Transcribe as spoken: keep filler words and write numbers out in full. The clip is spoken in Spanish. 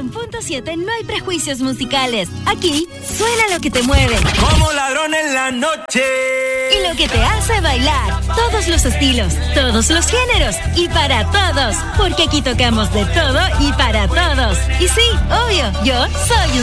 cien punto siete no hay prejuicios musicales. Aquí suena lo que te mueve. Como ladrón en la noche. Y lo que te hace bailar. Todos los estilos, todos los géneros y para todos. Porque aquí tocamos de todo y para todos. Y sí, obvio, yo soy